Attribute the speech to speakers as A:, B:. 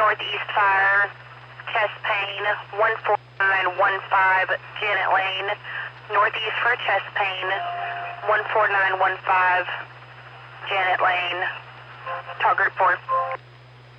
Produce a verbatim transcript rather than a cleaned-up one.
A: Northeast Fire, chest pain, one four nine one five, Janet Lane. Northeast for chest pain, one four nine one five, Janet Lane. Talk group four.